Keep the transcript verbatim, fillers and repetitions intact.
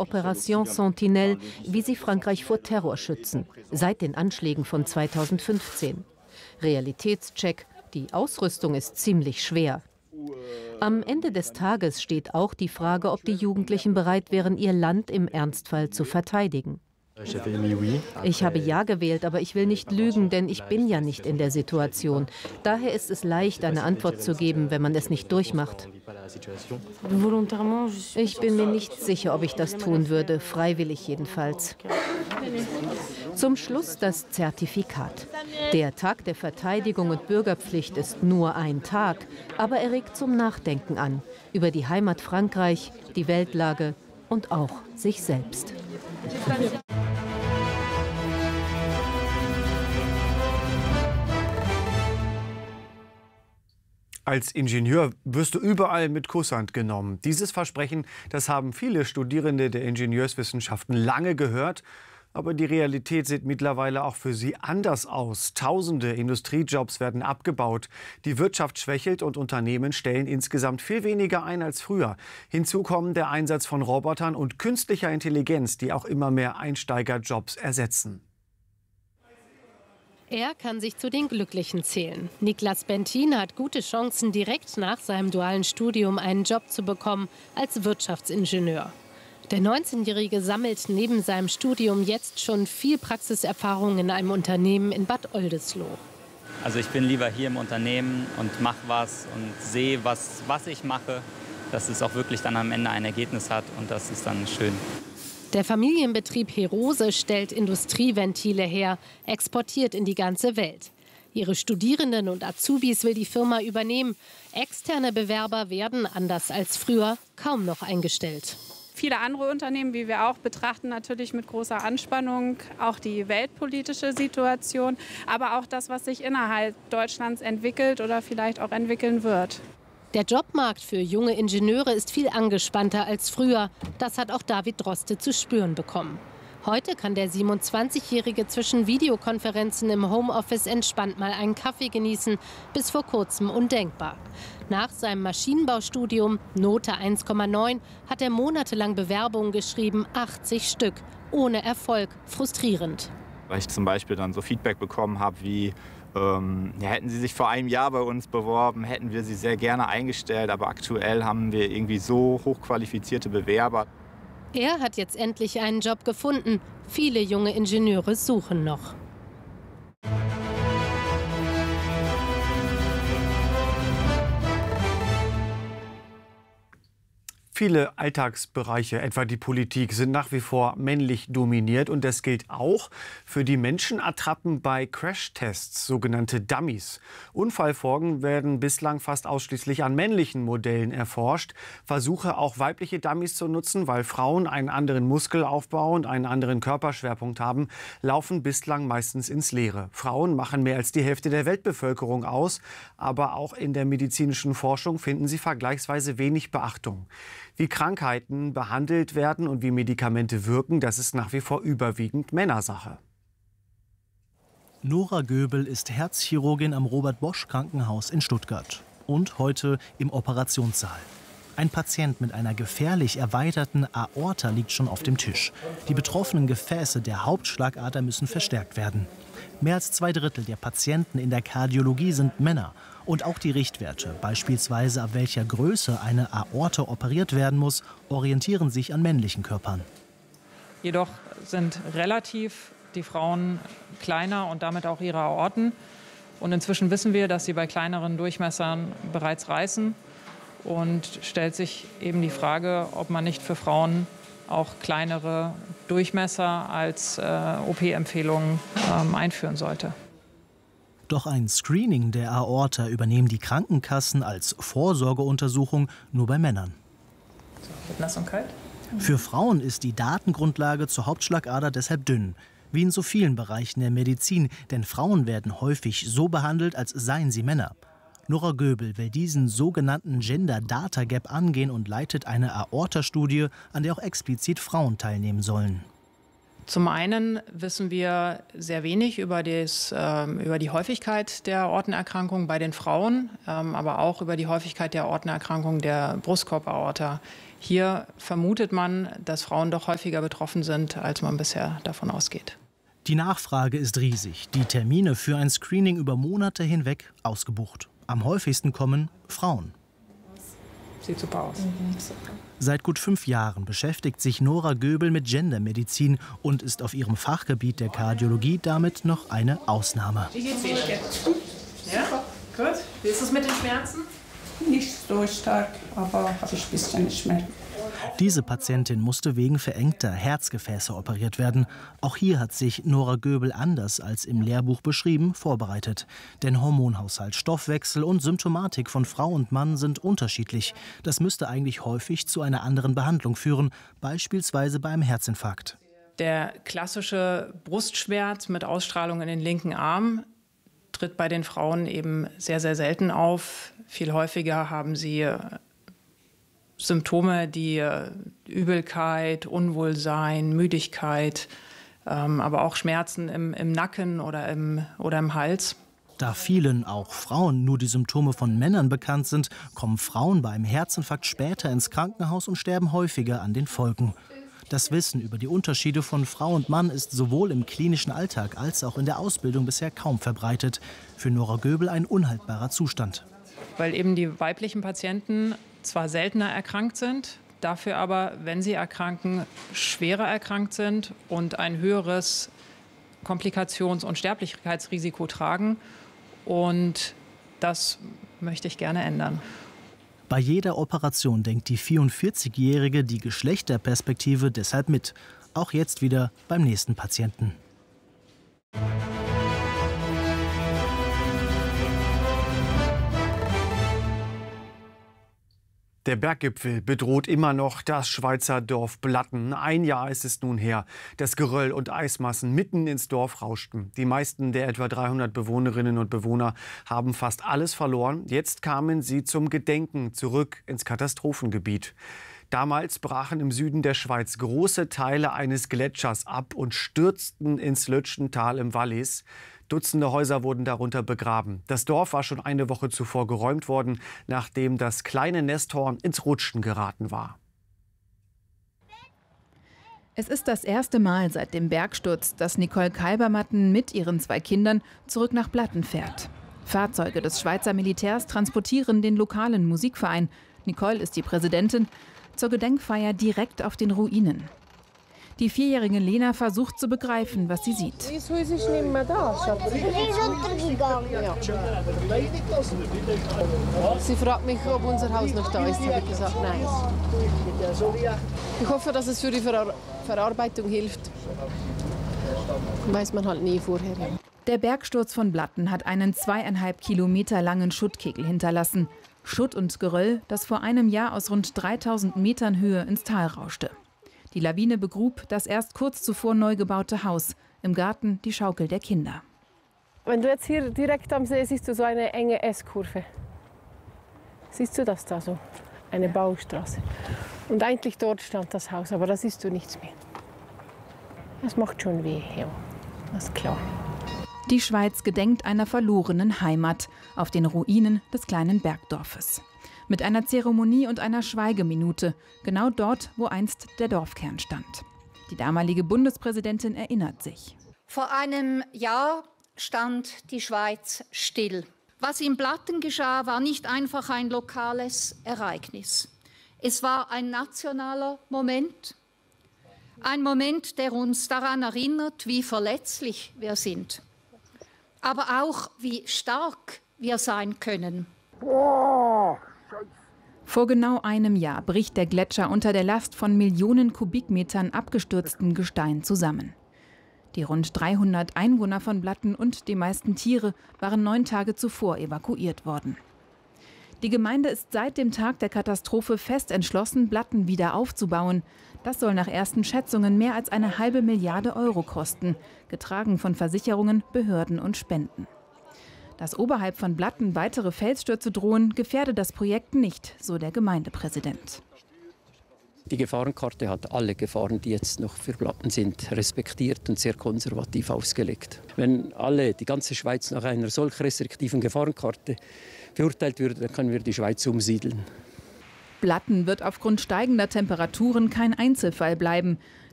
Opération Sentinelle, wie sie Frankreich vor Terror schützen, seit den Anschlägen von zweitausendfünfzehn. Realitätscheck, die Ausrüstung ist ziemlich schwer. Am Ende des Tages steht auch die Frage, ob die Jugendlichen bereit wären, ihr Land im Ernstfall zu verteidigen. Ich habe Ja gewählt, aber ich will nicht lügen, denn ich bin ja nicht in der Situation. Daher ist es leicht, eine Antwort zu geben, wenn man es nicht durchmacht. Ich bin mir nicht sicher, ob ich das tun würde, freiwillig jedenfalls. Zum Schluss das Zertifikat. Der Tag der Verteidigung und Bürgerpflicht ist nur ein Tag, aber er regt zum Nachdenken an über die Heimat Frankreich, die Weltlage und auch sich selbst. Als Ingenieur wirst du überall mit Kusshand genommen. Dieses Versprechen, das haben viele Studierende der Ingenieurswissenschaften lange gehört. Aber die Realität sieht mittlerweile auch für sie anders aus. Tausende Industriejobs werden abgebaut. Die Wirtschaft schwächelt und Unternehmen stellen insgesamt viel weniger ein als früher. Hinzu kommen der Einsatz von Robotern und künstlicher Intelligenz, die auch immer mehr Einsteigerjobs ersetzen. Er kann sich zu den Glücklichen zählen. Niklas Bentin hat gute Chancen, direkt nach seinem dualen Studium einen Job zu bekommen als Wirtschaftsingenieur. Der neunzehnjährige sammelt neben seinem Studium jetzt schon viel Praxiserfahrung in einem Unternehmen in Bad Oldesloe. Also ich bin lieber hier im Unternehmen und mache was und sehe, was, was ich mache, dass es auch wirklich dann am Ende ein Ergebnis hat und das ist dann schön. Der Familienbetrieb Herose stellt Industrieventile her, exportiert in die ganze Welt. Ihre Studierenden und Azubis will die Firma übernehmen. Externe Bewerber werden, anders als früher, kaum noch eingestellt. Viele andere Unternehmen, wie wir auch, betrachten natürlich mit großer Anspannung auch die weltpolitische Situation, aber auch das, was sich innerhalb Deutschlands entwickelt oder vielleicht auch entwickeln wird. Der Jobmarkt für junge Ingenieure ist viel angespannter als früher. Das hat auch David Droste zu spüren bekommen. Heute kann der siebenundzwanzigjährige zwischen Videokonferenzen im Homeoffice entspannt mal einen Kaffee genießen. Bis vor kurzem undenkbar. Nach seinem Maschinenbaustudium, Note eins Komma neun, hat er monatelang Bewerbungen geschrieben, achtzig Stück. Ohne Erfolg, frustrierend. Weil ich zum Beispiel dann so Feedback bekommen habe wie, ähm, ja, hätten Sie sich vor einem Jahr bei uns beworben, hätten wir Sie sehr gerne eingestellt. Aber aktuell haben wir irgendwie so hochqualifizierte Bewerber. Er hat jetzt endlich einen Job gefunden. Viele junge Ingenieure suchen noch. Viele Alltagsbereiche, etwa die Politik, sind nach wie vor männlich dominiert. Und das gilt auch für die Menschenattrappen bei Crashtests, sogenannte Dummies. Unfallfolgen werden bislang fast ausschließlich an männlichen Modellen erforscht. Versuche, auch weibliche Dummies zu nutzen, weil Frauen einen anderen Muskelaufbau und einen anderen Körperschwerpunkt haben, laufen bislang meistens ins Leere. Frauen machen mehr als die Hälfte der Weltbevölkerung aus. Aber auch in der medizinischen Forschung finden sie vergleichsweise wenig Beachtung. Wie Krankheiten behandelt werden und wie Medikamente wirken, das ist nach wie vor überwiegend Männersache. Nora Göbel ist Herzchirurgin am Robert-Bosch-Krankenhaus in Stuttgart und heute im Operationssaal. Ein Patient mit einer gefährlich erweiterten Aorta liegt schon auf dem Tisch. Die betroffenen Gefäße der Hauptschlagader müssen verstärkt werden. Mehr als zwei Drittel der Patienten in der Kardiologie sind Männer. Und auch die Richtwerte, beispielsweise ab welcher Größe eine Aorte operiert werden muss, orientieren sich an männlichen Körpern. Jedoch sind relativ die Frauen kleiner und damit auch ihre Aorten. Und inzwischen wissen wir, dass sie bei kleineren Durchmessern bereits reißen. Und stellt sich eben die Frage, ob man nicht für Frauen auch kleinere Durchmesser als äh, O P-Empfehlung ähm, einführen sollte. Doch ein Screening der Aorta übernehmen die Krankenkassen als Vorsorgeuntersuchung nur bei Männern. Mit nass und kalt? Für Frauen ist die Datengrundlage zur Hauptschlagader deshalb dünn. Wie in so vielen Bereichen der Medizin, denn Frauen werden häufig so behandelt, als seien sie Männer. Nora Göbel will diesen sogenannten Gender Data Gap angehen und leitet eine Aorta-Studie, an der auch explizit Frauen teilnehmen sollen. Zum einen wissen wir sehr wenig über, des, äh, über die Häufigkeit der Aortenerkrankung bei den Frauen, ähm, aber auch über die Häufigkeit der Aortenerkrankung der Brustkorbaorta. Hier vermutet man, dass Frauen doch häufiger betroffen sind, als man bisher davon ausgeht. Die Nachfrage ist riesig. Die Termine für ein Screening über Monate hinweg ausgebucht. Am häufigsten kommen Frauen. Sieht super aus. Seit gut fünf Jahren beschäftigt sich Nora Göbel mit Gendermedizin und ist auf ihrem Fachgebiet der Kardiologie damit noch eine Ausnahme. Wie geht's Ihnen? Ja, gut. Wie ist es mit den Schmerzen? Nicht so stark, aber habe ich ein bisschen Schmerzen. Diese Patientin musste wegen verengter Herzgefäße operiert werden. Auch hier hat sich Nora Göbel anders als im Lehrbuch beschrieben vorbereitet. Denn Hormonhaushalt, Stoffwechsel und Symptomatik von Frau und Mann sind unterschiedlich. Das müsste eigentlich häufig zu einer anderen Behandlung führen, beispielsweise beim Herzinfarkt. Der klassische Brustschmerz mit Ausstrahlung in den linken Arm tritt bei den Frauen eben sehr, sehr selten auf. Viel häufiger haben sie Symptome, die Übelkeit, Unwohlsein, Müdigkeit, ähm, aber auch Schmerzen im, im Nacken oder im, oder im Hals. Da vielen, auch Frauen, nur die Symptome von Männern bekannt sind, kommen Frauen beim Herzinfarkt später ins Krankenhaus und sterben häufiger an den Folgen. Das Wissen über die Unterschiede von Frau und Mann ist sowohl im klinischen Alltag als auch in der Ausbildung bisher kaum verbreitet. Für Nora Göbel ein unhaltbarer Zustand. Weil eben die weiblichen Patienten zwar seltener erkrankt sind, dafür aber, wenn sie erkranken, schwerer erkrankt sind und ein höheres Komplikations- und Sterblichkeitsrisiko tragen. Und das möchte ich gerne ändern. Bei jeder Operation denkt die vierundvierzigjährige die Geschlechterperspektive deshalb mit. Auch jetzt wieder beim nächsten Patienten. Der Berggipfel bedroht immer noch das Schweizer Dorf Blatten. Ein Jahr ist es nun her, dass Geröll und Eismassen mitten ins Dorf rauschten. Die meisten der etwa dreihundert Bewohnerinnen und Bewohner haben fast alles verloren. Jetzt kamen sie zum Gedenken zurück ins Katastrophengebiet. Damals brachen im Süden der Schweiz große Teile eines Gletschers ab und stürzten ins Lötschental im Wallis. Dutzende Häuser wurden darunter begraben. Das Dorf war schon eine Woche zuvor geräumt worden, nachdem das kleine Nesthorn ins Rutschen geraten war. Es ist das erste Mal seit dem Bergsturz, dass Nicole Kalbermatten mit ihren zwei Kindern zurück nach Blatten fährt. Fahrzeuge des Schweizer Militärs transportieren den lokalen Musikverein. Nicole ist die Präsidentin. Zur Gedenkfeier direkt auf den Ruinen. Die vierjährige Lena versucht zu begreifen, was sie sieht. Wieso ist es nicht mehr da, Schatz? Sie ist untergegangen. Ja. Sie fragt mich, ob unser Haus noch da ist. Habe ich gesagt, nein. Ich hoffe, dass es für die Ver Verarbeitung hilft. Weiß man halt nie vorher. Der Bergsturz von Blatten hat einen zweieinhalb Kilometer langen Schuttkegel hinterlassen. Schutt und Geröll, das vor einem Jahr aus rund dreitausend Metern Höhe ins Tal rauschte. Die Lawine begrub das erst kurz zuvor neu gebaute Haus. Im Garten die Schaukel der Kinder. Wenn du jetzt hier direkt am See siehst, du so eine enge S-Kurve. Siehst du das da so? Eine Baustraße. Und eigentlich dort stand das Haus, aber da siehst du nichts mehr. Das macht schon weh, ja. Das ist klar. Die Schweiz gedenkt einer verlorenen Heimat auf den Ruinen des kleinen Bergdorfes. Mit einer Zeremonie und einer Schweigeminute, genau dort, wo einst der Dorfkern stand. Die damalige Bundespräsidentin erinnert sich. Vor einem Jahr stand die Schweiz still. Was in Blatten geschah, war nicht einfach ein lokales Ereignis. Es war ein nationaler Moment. Ein Moment, der uns daran erinnert, wie verletzlich wir sind. Aber auch, wie stark wir sein können. Vor genau einem Jahr bricht der Gletscher unter der Last von Millionen Kubikmetern abgestürztem Gestein zusammen. Die rund dreihundert Einwohner von Blatten und die meisten Tiere waren neun Tage zuvor evakuiert worden. Die Gemeinde ist seit dem Tag der Katastrophe fest entschlossen, Blatten wieder aufzubauen. Das soll nach ersten Schätzungen mehr als eine halbe Milliarde Euro kosten, getragen von Versicherungen, Behörden und Spenden. Dass oberhalb von Blatten weitere Felsstürze drohen, gefährde das Projekt nicht, so der Gemeindepräsident. Die Gefahrenkarte hat alle Gefahren, die jetzt noch für Blatten sind, respektiert und sehr konservativ ausgelegt. Wenn alle, die ganze Schweiz nach einer solch restriktiven Gefahrenkarte beurteilt würde, dann können wir die Schweiz umsiedeln. Blatten wird aufgrund steigender Temperaturen kein Einzelfall bleiben.